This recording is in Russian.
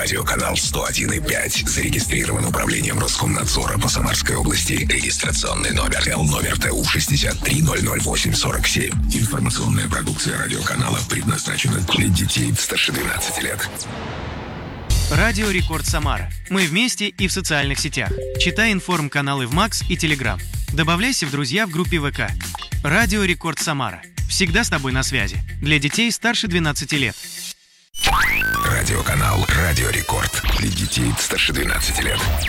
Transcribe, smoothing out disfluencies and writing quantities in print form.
Радиоканал 101,5 зарегистрирован управлением Роскомнадзора по Самарской области. Регистрационный номер Л-номер ТУ 63-008-47. Информационная продукция радиоканала предназначена для детей старше 12 лет. Радио Рекорд Самара. Мы вместе и в социальных сетях. Читай информ-каналы в Макс и Телеграм. Добавляйся в друзья в группе ВК. Радио Рекорд Самара. Всегда с тобой на связи. Для детей старше 12 лет. Радиоканал Радио Рекорд. Для детей старше 12 лет.